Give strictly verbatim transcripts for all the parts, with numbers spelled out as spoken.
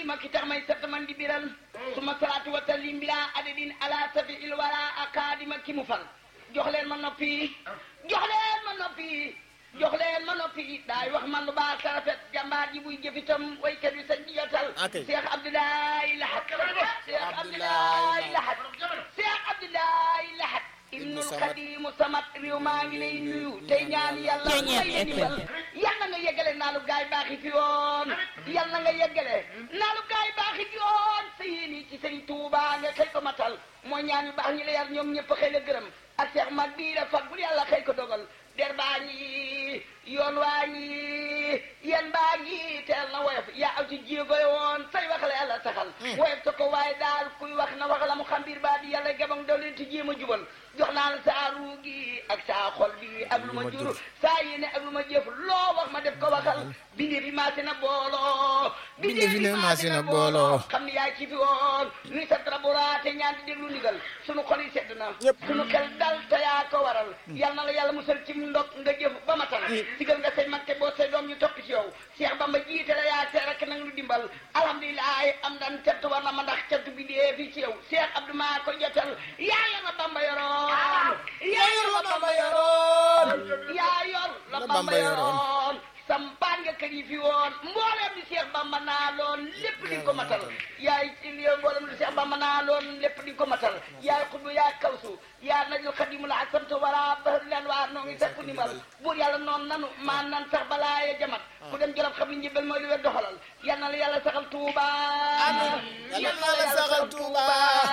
ma ki tax may sant man di biral suma salaatu wa taslim bila adadin ala safi il wara akadima ki mu fal jox leen ma noppi jox leen ma noppi jox leen ma noppi daay wax man lu baax sa rafet jàmbaar ji buy jëfitam waykat wi sa jiyatal Cheikh Abdoulaye Lahat Cheikh Abdoulaye Lahat Cheikh Abdoulaye Lahat ibnul Xadimu Samat réew maa ngi lay nuyu tey ñaan yàlla may ndimbal yàlla nga yeggale naa lu gaay baaxi fi woon yàlla nga yeggale naa lu gaay baaxi fi woon sa yéen yi ci Sëriñ Tuuba nga xëy ko matal mooy ñaan yu baax ñi la yar ñoom ñëpp xëy la gërëm ak Cheikh mag bii la fag bu yàlla xëy ko dogal der baa ngi yoon waa ngi yan baa ngi teel na woyof yaa aw ci jéego woon say wax la yàlla saxal woyof ta ko waaye daal kuy wax na wax la mu xam biir baa di yàlla gabang daw leen ti jéem a jubal jox naa la saa ruu gi ak saa xol bi ak lu ma jur saa yéene ak lu ma jëf loo wax ma def ko waxal binde bi maase na booloo binde bi maase na booloo xam ni yaay ci fi woon nuy sa traburaate ñaan di déglu ndigal sunu xol yi sedd na sunu xel dal te yaa ko waral yal na la yàlla musal ci ndok nga jëf ba ma tan sigal nga say mag te boo say doom ñu topp ci yow Cheikh Bamba jiite la yaa see rek nang lu dimbal alhamdulilah am dan cant war na ma ndax cant bi dee fii ci yow Cheikh Abdou maa ko jotal yaa yor la Bamba yoroon yaa yor la Bamba yoroon yaa yor la Bamba yoroon sampaan nga kër yi fi woon mboolem di Cheikh Bamba naa loon lépp di ko matal yaay mboolem di Cheikh Bamba naa loon lépp di ko matal yaay xutbu yaa kawsu yaa najul xadimul asam te wara ba leen waa noo ngi sakku ndimbal buur yàlla noonu nanu maa nan sax balaa ya jamat ku dem jolof xam ni njëbbal mooy lu wér doxalal yal na la yàlla saxal Tuuba yal na la saxal Tuuba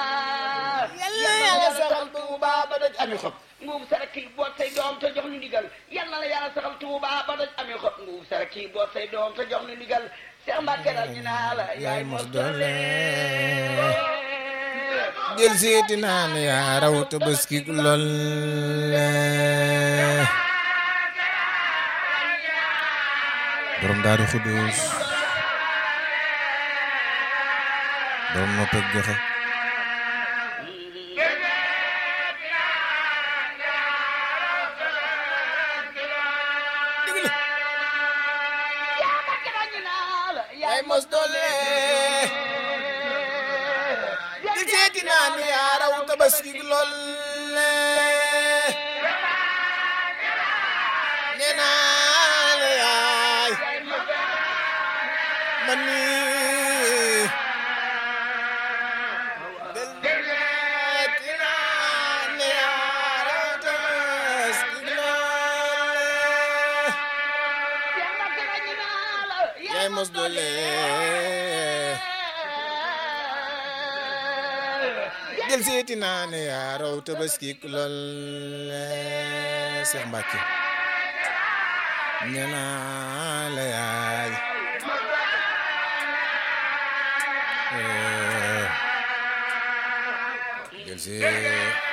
yal na yàlla saxal Tuuba ba doj ami xob nguub saraki boot say doom te jox ñu ndigal yal na la yàlla saxal Tuuba ba doj ami xob nguub saraki boot say doom te jox ñu ndigal Cheikh Mbacke daal ñu naa la yaay mos doole jël seeti naan yaa raw tabaski lool borom Daaru Xudoos borom nopp ak joxe yaay mos doole di seeti naan yaa raw tabaski lool nee naa la yaay man nii del seeti naan yaa raw tabaski lool yaay mos doole del seeti naa ne yaa raw tabaski lool Cheikh Mbacke nee naa la yaay del seeti